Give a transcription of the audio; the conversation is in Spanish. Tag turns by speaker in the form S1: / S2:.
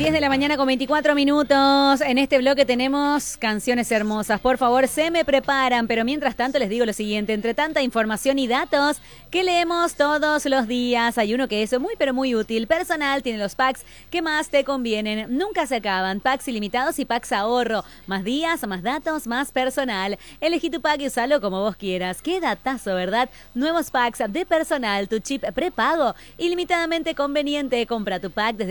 S1: 10 de la mañana con 24 minutos. En este bloque tenemos canciones hermosas. Por favor, se me preparan. Pero mientras tanto les digo lo siguiente. Entre tanta información y datos que leemos todos los días, hay uno que es muy pero muy útil. Personal tiene los packs que más te convienen. Nunca se acaban. Packs ilimitados y packs ahorro. Más días, más datos, más personal. Elegí tu pack y usalo como vos quieras. Qué datazo, ¿verdad? Nuevos packs de personal. Tu chip prepago. Ilimitadamente conveniente. Compra tu pack desde